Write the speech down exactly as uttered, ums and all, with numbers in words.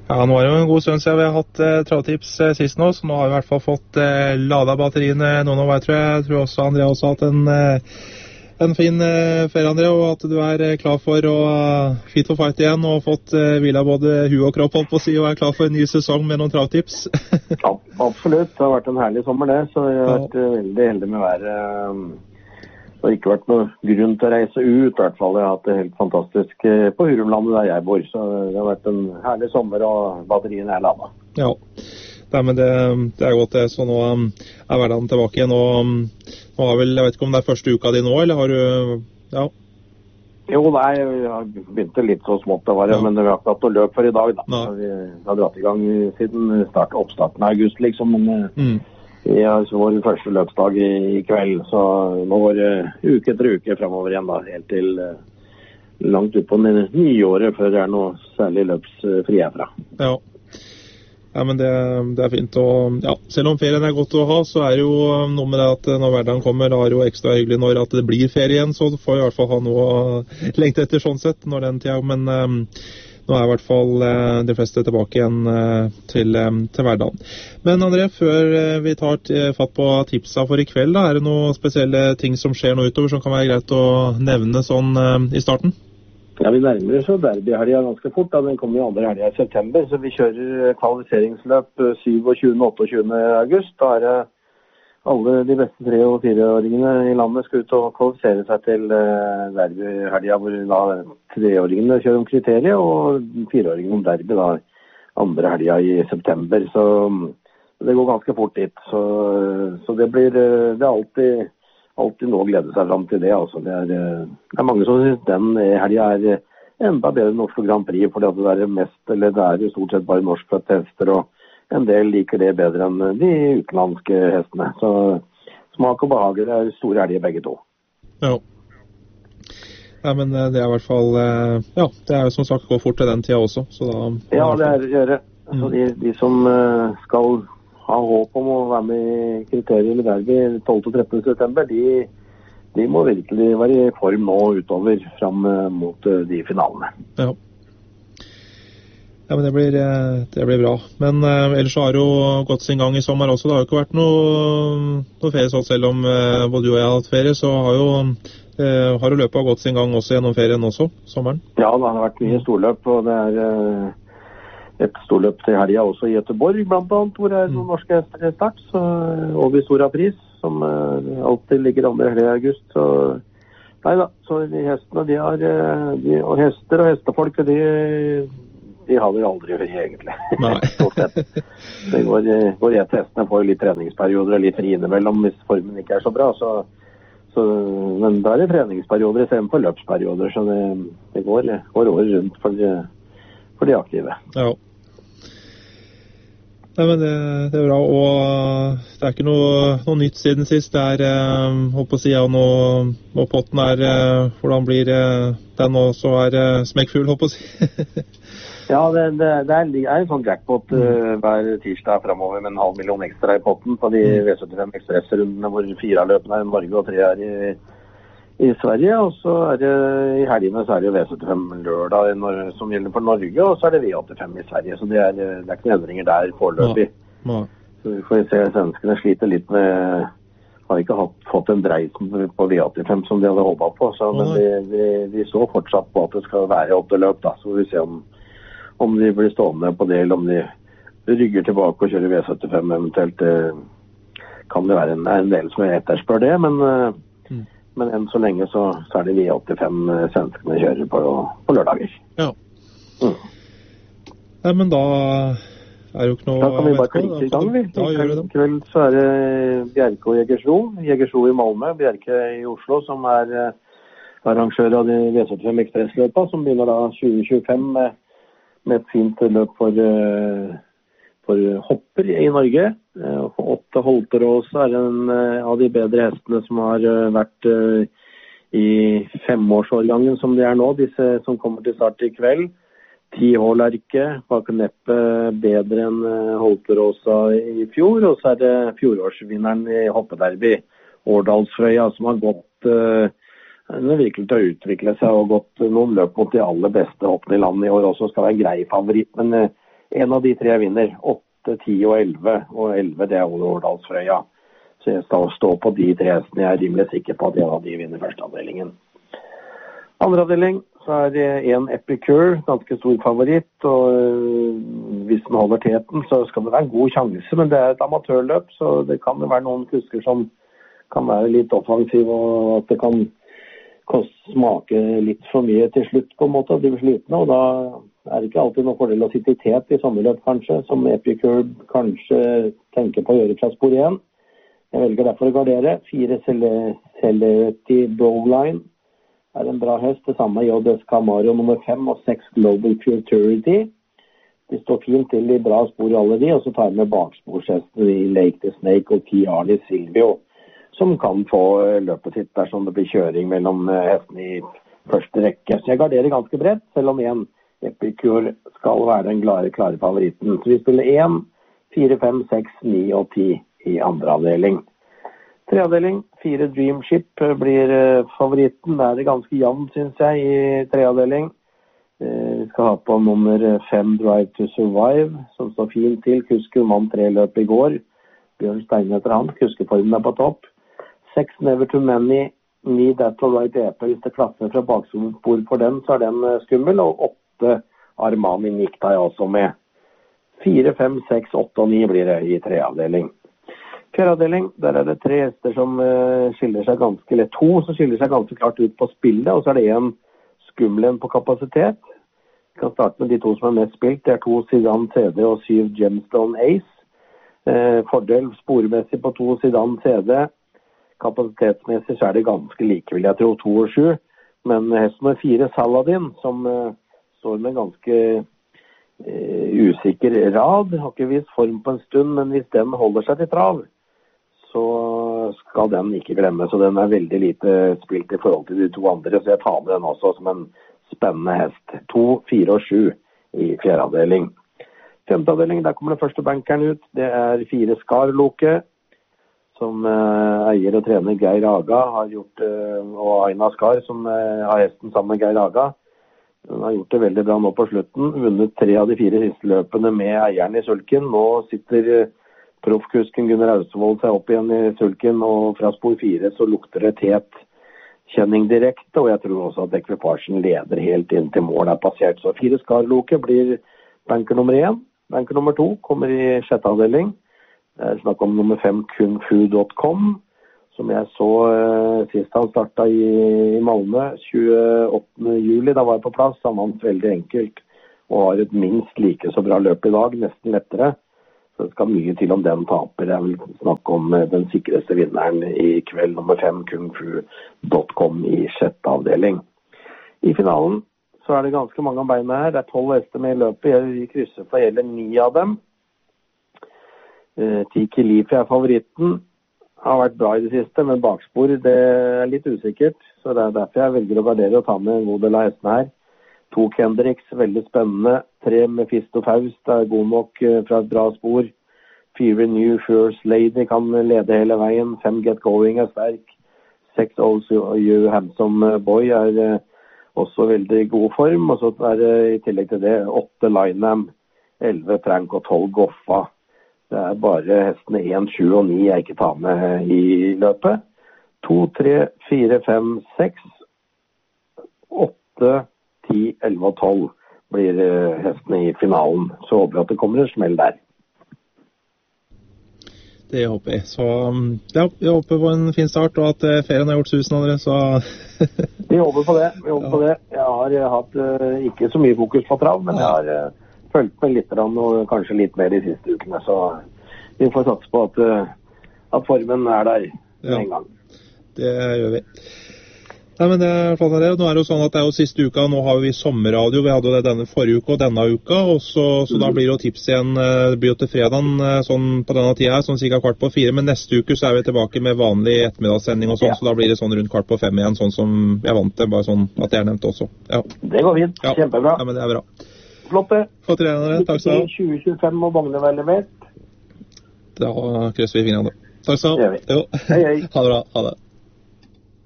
Ja, nå er det jo en god stund siden vi har hatt eh, travtips eh, sist nå, så nå har vi i hvert fall fått eh, ladet batteriene noen år, tror jeg. Jeg tror også Andrea også har hatt en, eh, en fin eh, ferie, Andrea, og at du er eh, klar for å uh, fit for fight igjen, og fått eh, hvila både hu og kropp, holdt på å si, og er klar for en ny sesong med noen travtips. Ja, absolutt. Det har vært en herlig sommer det, så jeg har vært uh, veldig heldig med været. Um, Det har ikke vært noe grunn til å reise ut, i hvert fall. Jeg har hatt det helt fantastisk på Hurumlandet der jeg bor, så det har vært en herlig sommer, og batteriene er ladet. Ja, Nei, men det, det er godt det, så nå um, er hverdagen tilbake igjen, og um, nå har vel, jeg vet ikke om det er første uka di nå, eller har du, ja? Jo, nei, jeg har begynt litt så smått det var, ja. Men vi har ikke hatt noe løp for i dag, da. Ja. Vi har dratt i gang siden start, oppstarten av august, liksom, men... Mm. Vi har vår første løpsdag i, i kveld, så nå går det uke etter uke fremover igjen da, helt til uh, langt ut på nyåret før det er noe særlig løpsfri herfra. Ja. Ja, men det, det er fint, og ja, selv om ferien er godt å ha, så er det jo noe med det at når hverdagen kommer, da er det jo ekstra hyggelig når at det blir ferie igjen, så får vi i hvert fall ha noe å lengte etter sånn sett når den tida, men um, nå er i hvert fall eh, de fleste tilbake igjen eh, til, eh, til hverdagen. Men André, før eh, vi tar fatt på tipsa for i kveld, da, er det noen spesielle ting som skjer nå utover som kan være greit å nevne sånn eh, i starten? Ja, vi nærmer oss jo derbyhelga ganske fort. Da. Den kommer jo andre helga i september, så vi kjører kvalifiseringsløp syvogtyvende og otteogtyvende august. Da er det alle de beste tre- og fireåringene i landet skal ut og kvalifisere seg til uh, derbyhelga, hvor da treåringene kjører om kriteriet, og fireåringene om derby da andre helga i september. Så det går ganske fort dit. Så, så det blir det er alltid, alltid noe å glede seg fram til det. Altså. Det, er, det er mange som synes den helga er enda bedre enn Oslo Grand Prix, fordi det er mest, eller det er stort sett bare norskfødte hester, og en del liker det bedre enn de utenlandske hestene. Så smak og behager er store helger begge to. Ja. Nei, men det er i hvert fall, ja, det er jo som sagt gå fort til den tida også. Så da, ja, det er det å gjøre. Mm. Så de, de som skal ha håp om å være med i kriteriet eller derby tolvte og trettende september, de, de må virkelig være i form nå utover fram mot de finalene. Ja. Ja, men det blir, det blir bra. Men eh, ellers så har det jo gått sin gang i sommer også. Det har jo ikke vært noe, noe ferie sånn, selv om eh, både du og jeg har hatt ferie, så har jo, eh, har jo løpet gått sin gang også gjennom ferien også, sommeren. Ja, det har vært mye storløp, og det er eh, et storløp til helga også i Göteborg, blant annet, hvor det er noen norske hester til start, så over Stora Pris, som eh, alltid ligger andre helga i august, så nei da, så de hestene, de har, de, og hester og hestefolk, de de har vel aldri hørt egentlig. Nei. Det går, går jeg til hestene får litt treningsperioder og litt fri innimellom hvis formen ikke er så bra, så, så men da er det treningsperioder i stedet for løpsperioder, så det, det går, går året rundt for, for de aktive. Ja. Nei, men det, det er bra, og det er ikke noe, noe nytt siden sist. Det er, eh, håper å si, ja, nå, nå potten er, eh, hvordan blir eh, den også er eh, smekkfull, håper å si. Ja, det, det, det er en sånn jackpot uh, hver tirsdag fremover med en halv million ekstra i potten på de V syttifem Express-rundene hvor fire av løpene er i Norge og tre er i, i Sverige. Og så er det i helgene så er det V syttifem lørdag når, som gjelder for Norge, og så er det V åttifem i Sverige. Så det er, det er ikke noen endringer der foreløpig. Ja. Ja. Så vi får se, svenskene sliter litt med, har ikke hatt, fått en dreis på V åttifem som de hadde håpet på. Så, men de, de, de så fortsatt på at det skal være åtte løp, da, så får vi se om om de blir stående på det, eller om de rygger tilbake og kjører V syttifem eventuelt. Kan det være en, en del som etterspør det, men, mm. men enn så lenge så, så er det V åttifem svenskene kjører på, på lørdager. Ja. Mm. Nei, men da er det jo ikke noe... Da kan vi bare klikke i gang, vi. Da gjør vi det. I kveld så er det Bjerke og Jägersro. Jägersro i Malmö, Bjerke i Oslo, som er arrangør av de V syttifem Express-løpa, som begynner da tjue tjuefem med med et fint løp for, for hopper i Norge. For åtte Holterås er en av de bedre hestene som har vært i femårsårgangen som de er nå, disse som kommer til start i kveld. Ti H-lerke, bak neppet bedre enn Holteråsa i fjor, og så er det fjorårsvinneren i hoppederby, Årdalsfrøya, som har gått... Den er virkelig til å utvikle seg og gått noen løp mot de aller beste hoppene i landet i år også skal være en grei favoritt, men en av de tre vinner. åtte, ti og elleve, og elleve det er Årdalsfrøya. Så jeg skal stå på de tre hestene. Jeg er rimelig sikker på at en av de vinner første avdelingen. Andre avdeling, så er det en Epicure, ganske stor favoritt, og øh, hvis den holder teten, så skal det være en god sjanse, men det er et amatørløp, så det kan det være noen kusker som kan være litt offensiv, og at det kan koste, smake litt for mye til slutt på en måte, og de blir slitne, og da er det ikke alltid noe fordel å sitte i tet i sånne løp kanskje, som Epicure kanskje tenker på å gjøre fra spor igjen. Jeg velger derfor å gardere. Fire Celebrity Bowline er en bra hest. Det samme J S Camaro nummer fem og seks Global Futurity. De står fint til i bra spor alle de, og så tar jeg med baksporshestene i Lake the Snake og Tiarni Silvio, som kan få løpet sitt dersom det blir kjøring mellom hestene i første rekke. Så jeg garderer ganske bredt, selv om en Epicure skal være den klare, klare favoritten. Så vi spiller en, fire, fem, seks, ni og ti. I andre avdeling. Tre avdeling, fire Dreamship blir favoritten. Det er det ganske jevnt, synes jeg, i tre avdeling. Vi skal ha på nummer fem Drive to Survive, som står fint til. Kusker mann tre løp i går. Bjørn Steine etter han. Kuskeformen er på topp. Seks Never Too Many, ni That All Right E P. Hvis det klaffer fra bakspor for den, så er den skummel. Og åtte Armani Nikta er også med. Fire, fem, seks, åtte og ni blir det i tre avdeling. Fjerde avdeling, der er det tre hester som uh, skiller seg ganske, eller to som skiller seg ganske klart ut på spillet, og så er det en skummelen på kapasitet. Vi kan starte med de to som er mest spilt. Det er to Zidane C D og syv Gemstone Ace. Uh, fordel spormessig på to Zidane C D. Kapasitetsmessig så er det ganske like, vil jeg tro, to og sju. Men hest nummer fire Saladin, som uh, står med ganske uh, usikker rad, har ikke vist form på en stund, men hvis den holder seg til trav, så skal den ikke glemme, så den er veldig lite spilt i forhold til de to andre, så jeg tar med den også som en spennende hest. To, fire og sju i fjerde avdeling. Femte avdeling, der kommer den første bankeren ut. Det er fire Skarloke, som uh, eier og trener Geir Aga har gjort, uh, og Aina Skar, som uh, har hesten sammen med Geir Aga. Den har gjort det veldig bra nå på slutten, vunnet tre av de fire siste løpene med eieren i sulken. Nå sitter uh, proffkusken Gunnar Austevold seg opp igjen i sulken, og fra spor fire så lukter det tet kjenning direkte, og jeg tror også at ekvipasjen leder helt inn til mål er passert. Så fire Skarloke blir banker nummer én. Banker nummer to kommer i sjette avdeling. Det er snakk om nummer fem kung fu punktum com, som jeg så uh, sist han startet i, i Malmö tjueåttende juli. Da var jeg på plass, han vant veldig enkelt, og har et minst like så bra løp i dag, nesten lettere. Så det skal mye til om den taper. Jeg vil snakke om den sikreste vinneren i kveld, nummer fem kung fu punktum com i sjette avdeling. I finalen så er det ganske mange av beina her. Det er tolv hester med i løpet. Jeg krysser for hele ni av dem. Uh, Tiki Lifi er favoritten. Har vært bra i det siste, men bakspor det er litt usikkert. Så det er derfor jeg velger å gardere og ta med en god del av hestene her. To Kendricks, veldig spennende. Tre Mephisto Faust, det er god nok fra et bra spor. Fire New First Lady kan lede hele veien. Fem Get Going er sterk. Seks Also You Handsome Boy er også veldig god form. Og så er det i tillegg til det åtte Lineham, elleve Frank og tolv Goffa. Det er bare hestene én, sju og ni jeg ikke tar med i løpet. To, tre, fire, fem, seks, åtte, ti, elleve og tolv blir hestene i finalen. Så håper jeg at det kommer en smell der. Det håper jeg. Så ja, jeg håper på en fin start, og at ferien har gjort susen av dere, så... Vi håper på det, vi håper ja. på det. Jeg har hatt uh, ikke så mye fokus på trav, men jeg har uh, følt med litt og kanskje litt mer de siste ukene, så vi får satse på at, uh, at formen er der ja. en gang. Det gjør vi. Nei, men det er, det. Nå er det jo sånn at det er jo siste uka, nå har vi sommerradio, vi hadde jo det denne forrige uke og denne uka, og så, så mm. da blir det jo tips igjen, det blir jo til fredagen sånn på denne tida her, sånn cirka kvart på fire, men neste uke så er vi tilbake med vanlig ettermiddagssending og sånn, ja. så da blir det sånn rundt kvart på fem igjen, sånn som jeg vant det, bare sånn at jeg er nevnt også. Ja. Det går fint, ja. Kjempebra. Ja, men det er bra. Flott det. Flott trenere, takk skal du ha. tjue tjuefem og vogne vel levert. Da krysser vi fingrene. Takk skal du ha. Hei, hei. Ha det bra, ha det.